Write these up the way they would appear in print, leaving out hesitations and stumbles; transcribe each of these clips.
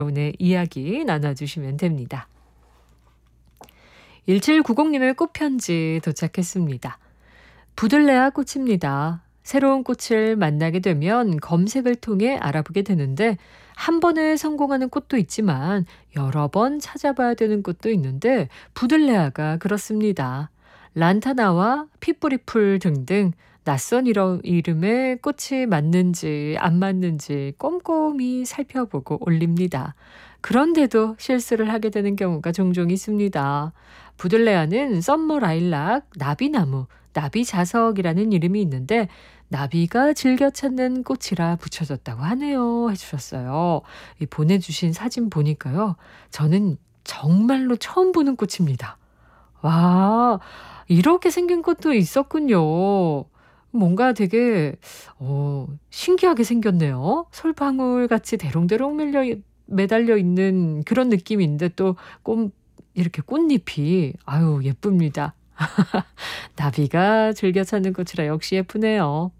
오늘 이야기 나눠주시면 됩니다. 1790님의 꽃편지 도착했습니다. 부들레아 꽃입니다. 새로운 꽃을 만나게 되면 검색을 통해 알아보게 되는데 한 번에 성공하는 꽃도 있지만 여러 번 찾아봐야 되는 꽃도 있는데 부들레아가 그렇습니다. 란타나와 핏뿌리풀 등등 낯선 이름의 꽃이 맞는지 안 맞는지 꼼꼼히 살펴보고 올립니다. 그런데도 실수를 하게 되는 경우가 종종 있습니다. 부들레아는 썸머 라일락, 나비나무, 나비자석이라는 이름이 있는데 나비가 즐겨 찾는 꽃이라 붙여졌다고 하네요. 해주셨어요. 이 보내주신 사진 보니까요. 저는 정말로 처음 보는 꽃입니다. 와, 이렇게 생긴 꽃도 있었군요. 뭔가 되게 신기하게 생겼네요. 솔방울 같이 대롱대롱 매달려 있는 그런 느낌인데 또 이렇게 꽃잎이 아유 예쁩니다. 나비가 즐겨 찾는 꽃이라 역시 예쁘네요.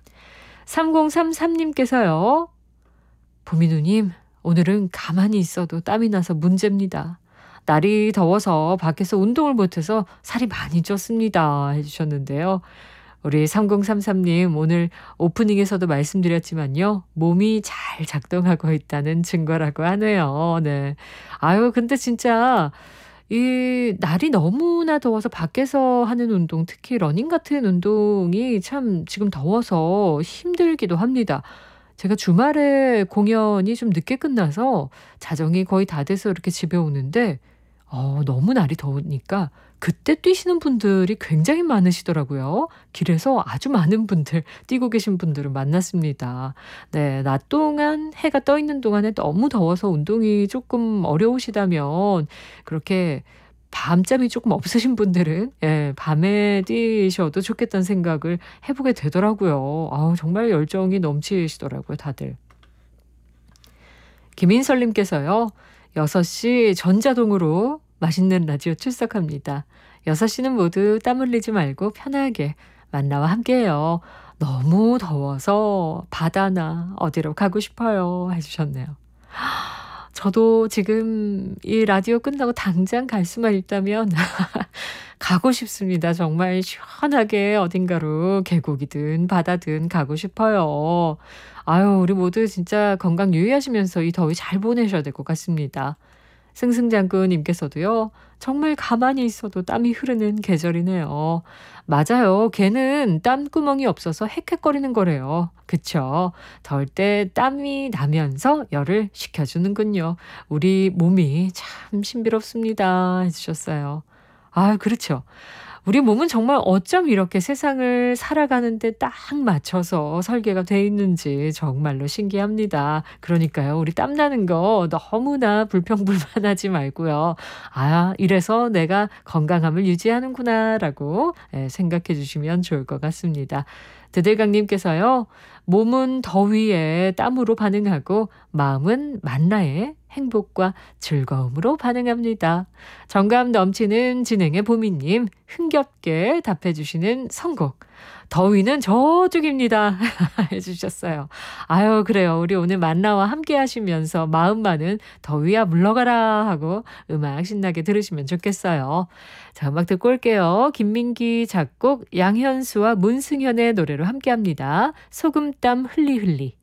3033님께서요. 보민우님, 오늘은 가만히 있어도 땀이 나서 문제입니다. 날이 더워서 밖에서 운동을 못해서 살이 많이 쪘습니다. 해주셨는데요. 우리 3033님 오늘 오프닝에서도 말씀드렸지만요. 몸이 잘 작동하고 있다는 증거라고 하네요. 네. 아유, 근데 진짜 이 날이 너무나 더워서 밖에서 하는 운동, 특히 러닝 같은 운동이 참 지금 더워서 힘들기도 합니다. 제가 주말에 공연이 좀 늦게 끝나서 자정이 거의 다 돼서 이렇게 집에 오는데 너무 날이 더우니까 그때 뛰시는 분들이 굉장히 많으시더라고요. 길에서 아주 많은 분들, 뛰고 계신 분들을 만났습니다. 네, 낮 동안 해가 떠 있는 동안에 너무 더워서 운동이 조금 어려우시다면 그렇게 밤잠이 조금 없으신 분들은 밤에 뛰셔도 좋겠다는 생각을 해보게 되더라고요. 아우, 정말 열정이 넘치시더라고요, 다들. 김인설님께서요. 6시 전자동으로 맛있는 라디오 출석합니다. 6시는 모두 땀 흘리지 말고 편하게 만나와 함께해요. 너무 더워서 바다나 어디로 가고 싶어요. 해주셨네요. 저도 지금 이 라디오 끝나고 당장 갈 수만 있다면 가고 싶습니다. 정말 시원하게 어딘가로 계곡이든 바다든 가고 싶어요. 아유, 우리 모두 진짜 건강 유의하시면서 이 더위 잘 보내셔야 될 것 같습니다. 승승장구님께서도요. 정말 가만히 있어도 땀이 흐르는 계절이네요. 맞아요. 걔는 땀구멍이 없어서 헥헥거리는 거래요. 그쵸? 더울 때 땀이 나면서 열을 식혀주는군요. 우리 몸이 참 신비롭습니다. 해주셨어요. 아, 그렇죠. 우리 몸은 정말 어쩜 이렇게 세상을 살아가는데 딱 맞춰서 설계가 돼 있는지 정말로 신기합니다. 그러니까요. 우리 땀나는 거 너무나 불평불만하지 말고요. 아, 이래서 내가 건강함을 유지하는구나라고 생각해 주시면 좋을 것 같습니다. 드들강님께서요. 몸은 더위에 땀으로 반응하고 마음은 만나에 행복과 즐거움으로 반응합니다. 정감 넘치는 진행의 보미님 흥겹게 답해주시는 선곡 더위는 저쪽입니다. 해주셨어요. 아유, 그래요. 우리 오늘 만나와 함께 하시면서 마음만은 더위야 물러가라 하고 음악 신나게 들으시면 좋겠어요. 자, 음악 듣고 올게요. 김민기 작곡, 양현수와 문승현의 노래로 함께합니다. 소금땀 흘리흘리.